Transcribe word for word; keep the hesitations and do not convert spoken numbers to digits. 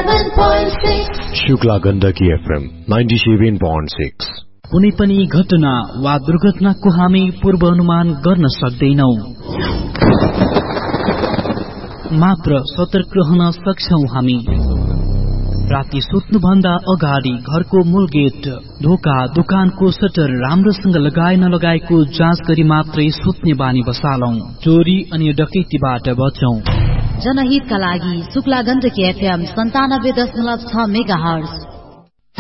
ninety-seven point six. Shukla Gandaki FM ninety-seven point six. कुनै पनि घटना वा दुर्घटनाको हामी पूर्वानुमान गर्न सक्दैनौं, मात्र सतर्क रहन सक्छौं हामी। राति सुत्नुभन्दा अगाडि घरको मूल गेट, ढोका, दोकानको सटर राम्रोसँग लगाए नलगाएको जाँच गरी मात्रै सुत्ने बानी बसालौं। चोरी अनि डकैतीबाट बचौं। जनहितका लागि शुक्ला गण्डकी एफएम सन्तानब्बे दशमलव छ मेगा हर्ज